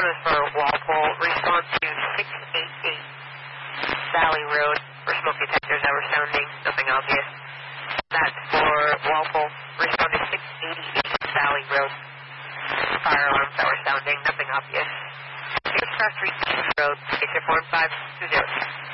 one is for Walpole. Response to 688 Valley Road for smoke detectors that were sounding, nothing obvious. That's for Walpole. Respond to 688 Valley Road. Fire alarms that were sounding, nothing obvious. 6 Cross Street East Road, 64520.